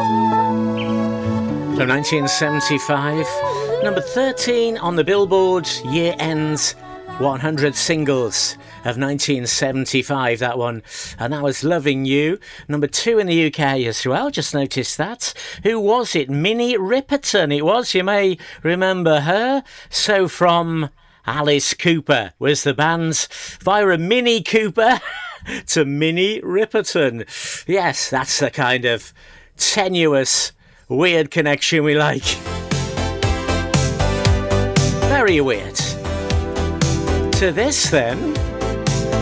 From 1975, number 13 on the Billboard year-end 100 singles of 1975, that one. And that was Loving You, number 2 in the UK as well, just noticed that. Who was it? Minnie Riperton it was, you may remember her. So from Alice Cooper was the band, via Minnie Cooper to Minnie Riperton. Yes, that's the kind of tenuous, weird connection we like. Very weird. To this then,